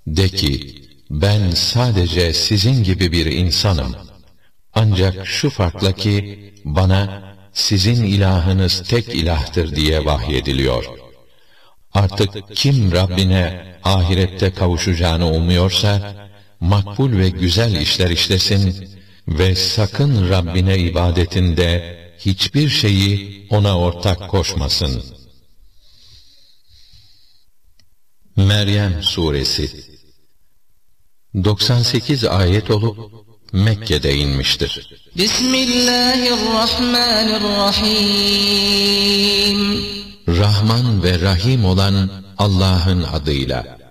De ki, ben sadece sizin gibi bir insanım. Ancak şu farkla ki, bana sizin ilahınız tek ilahtır diye vahyediliyor. Artık kim Rabbine ahirette kavuşacağını umuyorsa, makbul ve güzel işler işlesin ve sakın Rabbine ibadetinde hiçbir şeyi ona ortak koşmasın. Meryem Suresi 98 ayet olup Mekke'de inmiştir. Bismillahirrahmanirrahim. Rahman ve Rahim olan Allah'ın adıyla.